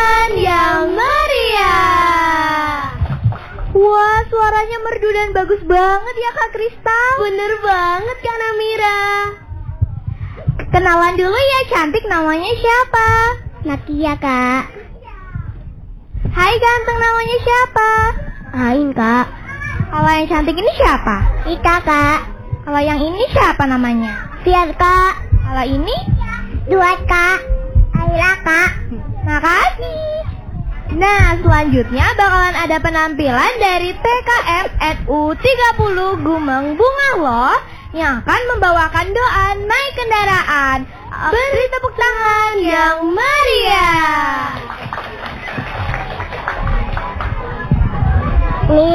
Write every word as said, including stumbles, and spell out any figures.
tangan yang meriah. Wah, suaranya merdu dan bagus banget ya Kak Kristal. Bener banget Kak Namira. Kenalan dulu ya, cantik, namanya siapa? Natia, Kak. Hai ganteng, namanya siapa? Ain, Kak. Kalau yang cantik ini siapa? Ika, Kak. Kalau yang ini siapa namanya? Fiat, Kak. Kalau ini? Duat, Kak. Aila, Kak. Makasih. Nah, selanjutnya bakalan ada penampilan dari T K M N U tiga puluh Gumeng Bunga loh, yang akan membawakan doa naik kendaraan. Beri tepuk tangan yang meriah. Nih.